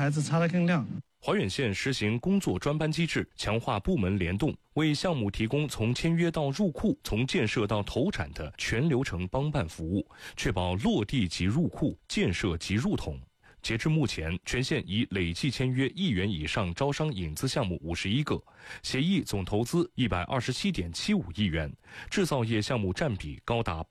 牌子擦得更亮。 怀远县实行工作专班机制，强化部门联动，为项目提供从签约到入库、从建设到投产的全流程帮办服务，确保落地即入库、建设即入桶。截至目前，全县已累计签约1亿元以上招商引资项目51个，协议总投资127.75亿元，制造业项目占比高达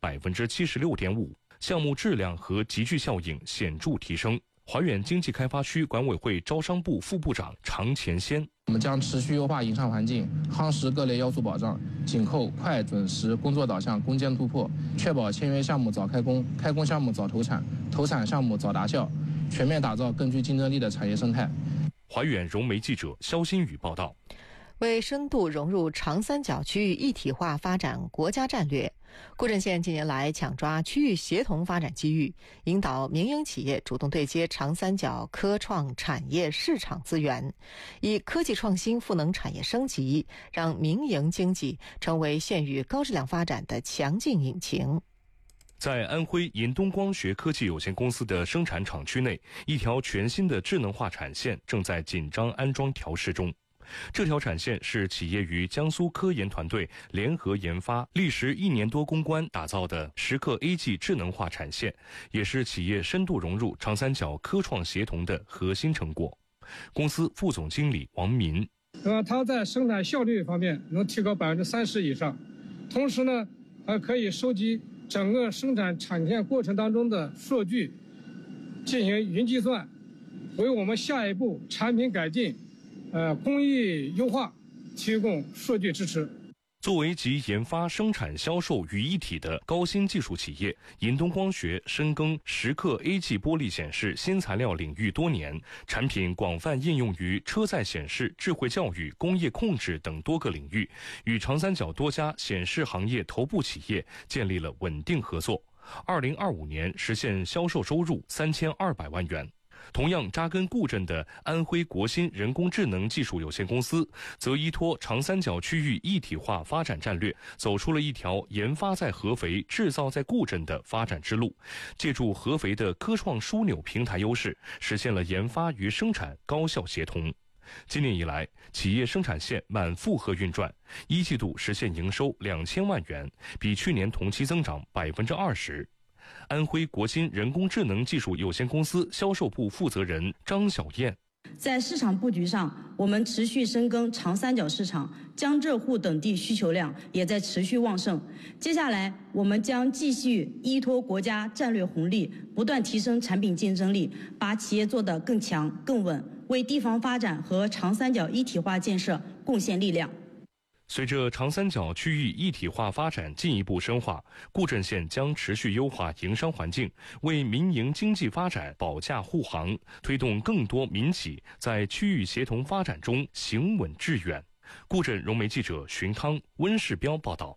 76.5%，项目质量和集聚效应显著提升。怀远经济开发区管委会招商部副部长常前先： 我们将持续优化营商环境，夯实各类要素保障，紧扣快、准、实、工作导向攻坚突破，确保签约项目早开工，开工项目早投产，投产项目早达效，全面打造更具竞争力的产业生态。 怀远融媒记者肖新宇报道。 为深度融入长三角区域一体化发展国家战略，固镇县近年来抢抓区域协同发展机遇，引导民营企业主动对接长三角科创产业市场资源，以科技创新赋能产业升级，让民营经济成为县域高质量发展的强劲引擎。 在安徽银东光学科技有限公司的生产厂区内，一条全新的智能化产线正在紧张安装调试中。这条产线是企业与江苏科研团队联合研发，历时1年多攻关打造的时刻 AG 智能化产线，也是企业深度融入长三角科创协同的核心成果。公司副总经理王民： 它在生产效率方面能提高30%以上，同时呢，还可以收集整个生产产线过程当中的数据，进行云计算，为我们下一步产品改进工艺优化提供数据支持。 作为集研发、生产、销售于一体的高新技术企业，银东光学深耕时刻 AG 玻璃显示新材料领域多年，产品广泛应用于车载显示、智慧教育、工业控制等多个领域，与长三角多家显示行业头部企业建立了稳定合作。2025年实现销售收入3200万元。同样扎根固镇的安徽国新人工智能技术有限公司，则依托长三角区域一体化发展战略，走出了一条研发在合肥、制造在固镇的发展之路，借助合肥的科创枢纽平台优势，实现了研发与生产高效协同。今年以来，企业生产线满负荷运转，1季度实现营收2000万元，比去年同期增长20%。安徽国新人工智能技术有限公司销售部负责人张小燕： 在市场布局上，我们持续深耕长三角市场，江浙沪等地需求量也在持续旺盛。接下来，我们将继续依托国家战略红利，不断提升产品竞争力，把企业做得更强、更稳，为地方发展和长三角一体化建设贡献力量。 随着长三角区域一体化发展进一步深化，固镇县将持续优化营商环境，为民营经济发展保驾护航，推动更多民企在区域协同发展中行稳致远。固镇融媒记者荀康、温世彪报道。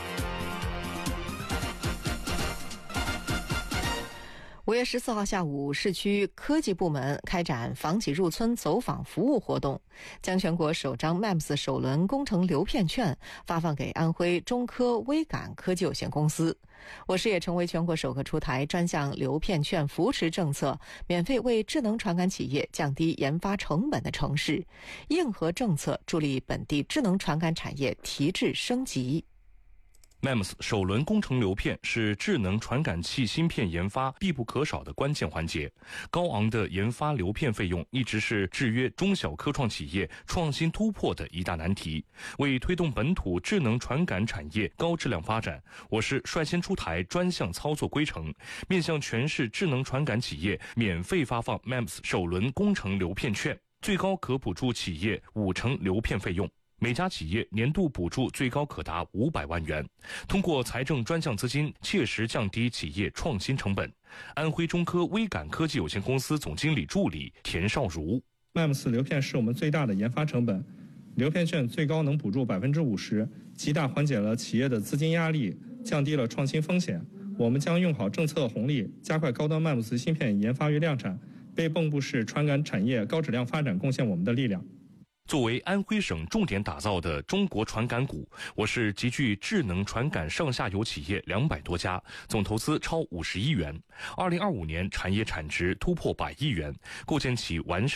5月14号下午，市区科技部门开展房企入村走访服务活动，将全国首张 MEMS 首轮工程流片券发放给安徽中科微感科技有限公司。我市也成为全国首个出台专项流片券扶持政策，免费为智能传感企业降低研发成本的城市，硬核政策助力本地智能传感产业提质升级。 MEMS 首轮工程流片是智能传感器芯片研发必不可少的关键环节。高昂的研发流片费用一直是制约中小科创企业创新突破的一大难题。为推动本土智能传感产业高质量发展，我市率先出台专项操作规程，面向全市智能传感企业免费发放 MEMS 首轮工程流片券，最高可补助企业50%流片费用。每家企业年度补助最高可达500万元，通过财政专项资金切实降低企业创新成本。安徽中科微感科技有限公司总经理助理田少如 ：MEMS 流片是我们最大的研发成本，流片券最高能补助50%，极大缓解了企业的资金压力，降低了创新风险。我们将用好政策红利，加快高端 MEMS 芯片研发与量产，为蚌埠市传感产业高质量发展贡献我们的力量。 作为安徽省重点打造的中国传感股，我市集聚智能传感上下游企业200多家，总投资超50亿元。2025年产业产值突破100亿元，构建起完善